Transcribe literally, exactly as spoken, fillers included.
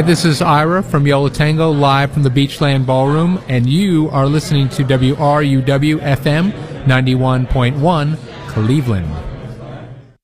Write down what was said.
Hi, this is Ira from Yola Tango, live from the Beachland Ballroom, and you are listening to W R U W F M ninety-one point one, Cleveland.